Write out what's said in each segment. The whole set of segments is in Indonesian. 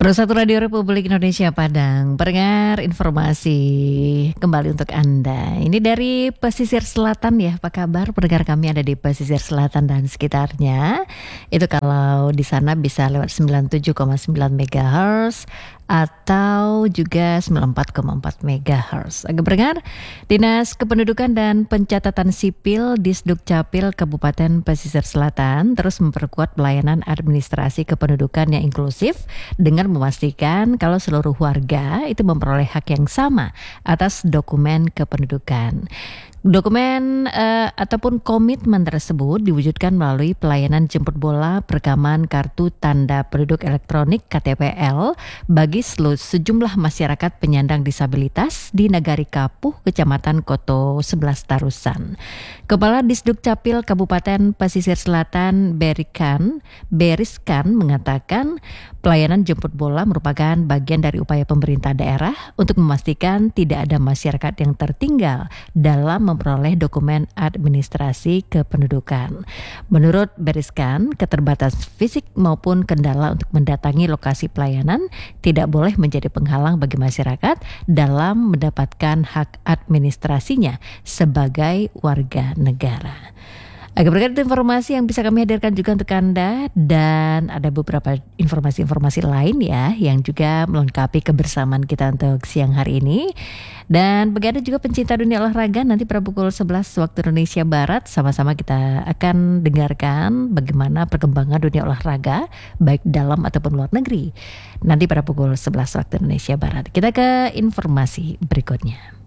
Satu Radio Republik Indonesia Padang, pendengar informasi kembali untuk Anda. Ini dari pesisir selatan ya, apa kabar? Pendengar kami ada di pesisir selatan dan sekitarnya. Itu kalau di sana bisa lewat 97,9 MHz atau juga 94,4 MHz. Agak pendengar, Dinas Kependudukan dan Pencatatan Sipil Disdukcapil Kabupaten Pesisir Selatan terus memperkuat pelayanan administrasi kependudukan yang inklusif dengan memastikan kalau seluruh warga itu memperoleh hak yang sama atas dokumen kependudukan. Dokumen ataupun komitmen tersebut diwujudkan melalui pelayanan jemput bola perekaman kartu tanda penduduk elektronik KTPL bagi sejumlah masyarakat penyandang disabilitas di Nagari Kapuh, Kecamatan Koto 11 Tarusan. Kepala Disdukcapil Kabupaten Pesisir Selatan Beriskan mengatakan pelayanan jemput bola merupakan bagian dari upaya pemerintah daerah untuk memastikan tidak ada masyarakat yang tertinggal dalam memperoleh dokumen administrasi kependudukan. Menurut Beriskan, keterbatasan fisik maupun kendala untuk mendatangi lokasi pelayanan tidak boleh menjadi penghalang bagi masyarakat dalam mendapatkan hak administrasinya sebagai warga negara. Agak berkait informasi yang bisa kami hadirkan juga untuk Anda, dan ada beberapa informasi-informasi lain ya yang juga melengkapi kebersamaan kita untuk siang hari ini. Dan bagi Anda juga pencinta dunia olahraga, nanti pada pukul 11 waktu Indonesia Barat sama-sama kita akan dengarkan bagaimana perkembangan dunia olahraga baik dalam ataupun luar negeri. Nanti pada pukul 11 waktu Indonesia Barat. Kita ke informasi berikutnya.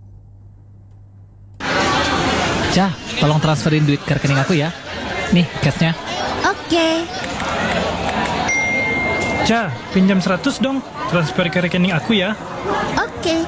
Cah, tolong transferin duit ke rekening aku ya. Nih, cashnya. Oke. Cah, pinjam 100 dong. Transfer ke rekening aku ya. Oke.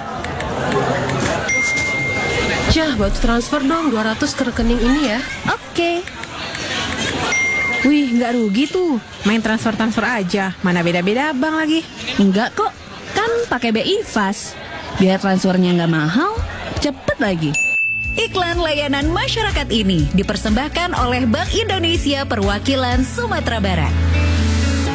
Cah, bantu transfer dong 200 ke rekening ini ya. Oke. Wih, nggak rugi tuh. Main transfer aja. Mana beda-beda bang lagi. Enggak kok. Kan pakai BI Fast. Biar transfernya nggak mahal, cepet lagi. Iklan layanan masyarakat ini dipersembahkan oleh Bank Indonesia Perwakilan Sumatera Barat.